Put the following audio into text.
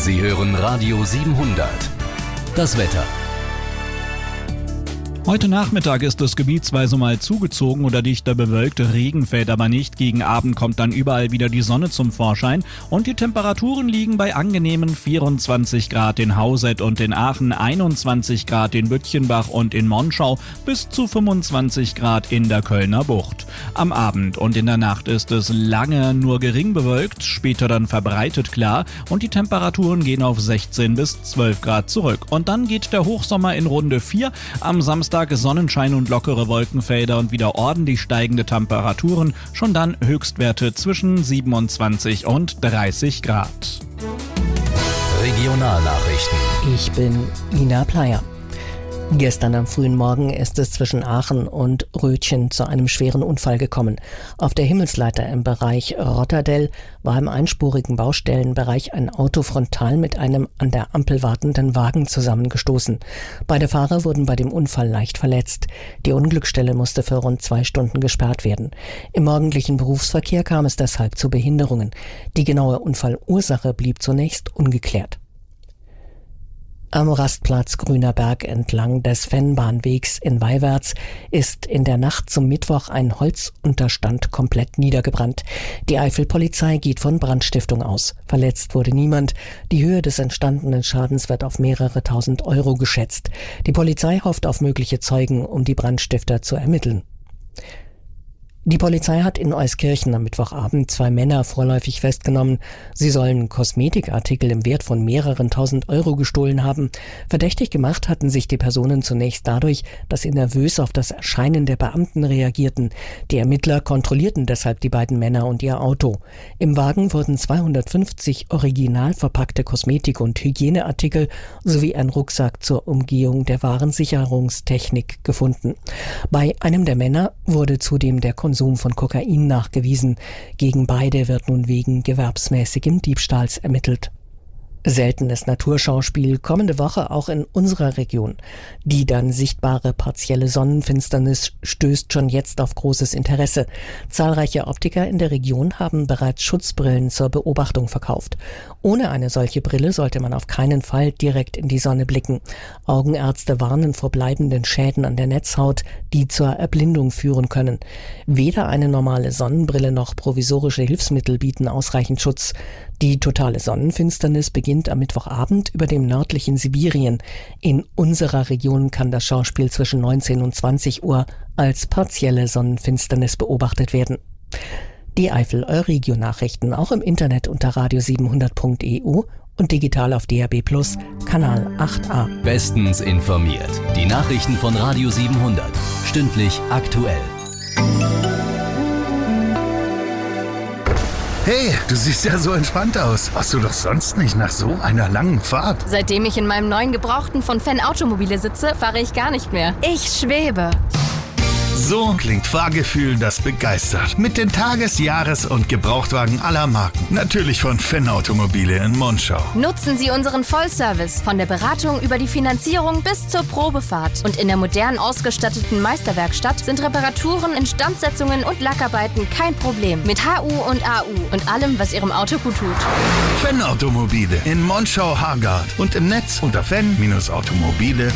Sie hören Radio 700. Das Wetter. Heute Nachmittag ist es gebietsweise mal zugezogen oder dichter bewölkt, Regen fällt aber nicht. Gegen Abend kommt dann überall wieder die Sonne zum Vorschein und die Temperaturen liegen bei angenehmen 24 Grad in Hauset und in Aachen, 21 Grad in Bütchenbach und in Monschau, bis zu 25 Grad in der Kölner Bucht. Am Abend und in der Nacht ist es lange nur gering bewölkt, später dann verbreitet klar und die Temperaturen gehen auf 16 bis 12 Grad zurück. Und dann geht der Hochsommer in Runde 4, am Samstag Sonnenschein und lockere Wolkenfelder und wieder ordentlich steigende Temperaturen, schon dann Höchstwerte zwischen 27 und 30 Grad. Regionalnachrichten. Ich bin Ina Pleyer. Gestern am frühen Morgen ist es zwischen Aachen und Rötchen zu einem schweren Unfall gekommen. Auf der Himmelsleiter im Bereich Rotterdell war im einspurigen Baustellenbereich ein Auto frontal mit einem an der Ampel wartenden Wagen zusammengestoßen. Beide Fahrer wurden bei dem Unfall leicht verletzt. Die Unglücksstelle musste für rund 2 Stunden gesperrt werden. Im morgendlichen Berufsverkehr kam es deshalb zu Behinderungen. Die genaue Unfallursache blieb zunächst ungeklärt. Am Rastplatz Grüner Berg entlang des Fennbahnwegs in Weiwärts ist in der Nacht zum Mittwoch ein Holzunterstand komplett niedergebrannt. Die Eifelpolizei geht von Brandstiftung aus. Verletzt wurde niemand. Die Höhe des entstandenen Schadens wird auf mehrere tausend Euro geschätzt. Die Polizei hofft auf mögliche Zeugen, um die Brandstifter zu ermitteln. Die Polizei hat in Euskirchen am Mittwochabend 2 Männer vorläufig festgenommen. Sie sollen Kosmetikartikel im Wert von mehreren tausend Euro gestohlen haben. Verdächtig gemacht hatten sich die Personen zunächst dadurch, dass sie nervös auf das Erscheinen der Beamten reagierten. Die Ermittler kontrollierten deshalb die beiden Männer und ihr Auto. Im Wagen wurden 250 original verpackte Kosmetik- und Hygieneartikel sowie ein Rucksack zur Umgehung der Warensicherungstechnik gefunden. Bei einem der Männer wurde zudem der Konsum von Kokain nachgewiesen. Gegen beide wird nun wegen gewerbsmäßigem Diebstahls ermittelt. Seltenes Naturschauspiel kommende Woche auch in unserer Region. Die dann sichtbare partielle Sonnenfinsternis stößt schon jetzt auf großes Interesse. Zahlreiche Optiker in der Region haben bereits Schutzbrillen zur Beobachtung verkauft. Ohne eine solche Brille sollte man auf keinen Fall direkt in die Sonne blicken. Augenärzte warnen vor bleibenden Schäden an der Netzhaut, die zur Erblindung führen können. Weder eine normale Sonnenbrille noch provisorische Hilfsmittel bieten ausreichend Schutz. Die totale Sonnenfinsternis beginnt am Mittwochabend über dem nördlichen Sibirien. In unserer Region kann das Schauspiel zwischen 19 und 20 Uhr als partielle Sonnenfinsternis beobachtet werden. Die Eifel-Euregio-Nachrichten auch im Internet unter radio700.eu und digital auf DAB+, Kanal 8a. Bestens informiert. Die Nachrichten von Radio 700. Stündlich aktuell. Hey, du siehst ja so entspannt aus. Warst du doch sonst nicht nach so einer langen Fahrt? Seitdem ich in meinem neuen Gebrauchten von Fenn Automobile sitze, fahre ich gar nicht mehr. Ich schwebe. So klingt Fahrgefühl, das begeistert. Mit den Tages-, Jahres- und Gebrauchtwagen aller Marken. Natürlich von Fenn Automobile in Monschau. Nutzen Sie unseren Vollservice von der Beratung über die Finanzierung bis zur Probefahrt. Und in der modern ausgestatteten Meisterwerkstatt sind Reparaturen, Instandsetzungen und Lackarbeiten kein Problem. Mit HU und AU und allem, was Ihrem Auto gut tut. Fenn Automobile in Monschau-Hargard und im Netz unter fenn-automobile.de.